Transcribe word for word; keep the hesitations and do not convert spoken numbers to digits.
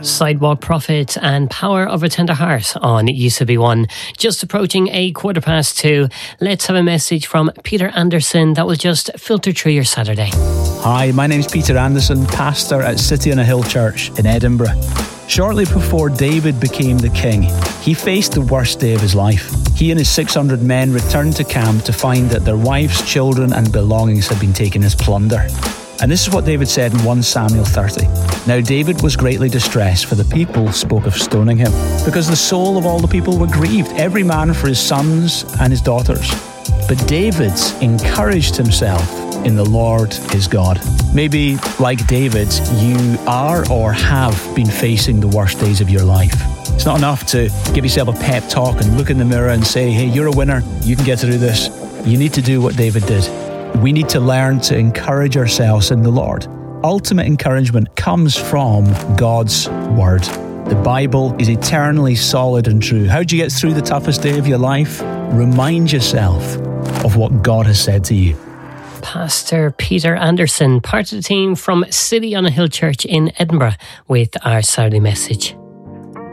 Sidewalk Prophet and Power of a Tender Heart on U C B one. Just approaching a quarter past two. Let's have a message from Peter Anderson that will just filter through your Saturday. Hi, my name's Peter Anderson, pastor at City on a Hill Church in Edinburgh. Shortly before David became the king, he faced the worst day of his life. He and his six hundred men returned to camp to find that their wives, children and belongings had been taken as plunder. And this is what David said in First Samuel thirty. Now David was greatly distressed, for the people spoke of stoning him, because the soul of all the people were grieved, every man for his sons and his daughters. But David encouraged himself in the Lord his God. Maybe, like David, you are or have been facing the worst days of your life. It's not enough to give yourself a pep talk and look in the mirror and say, hey, you're a winner, you can get through this. You need to do what David did. We need to learn to encourage ourselves in the Lord. Ultimate encouragement comes from God's Word. The Bible is eternally solid and true. How do you get through the toughest day of your life? Remind yourself of what God has said to you. Pastor Peter Anderson, part of the team from City on a Hill Church in Edinburgh, with our Saturday message.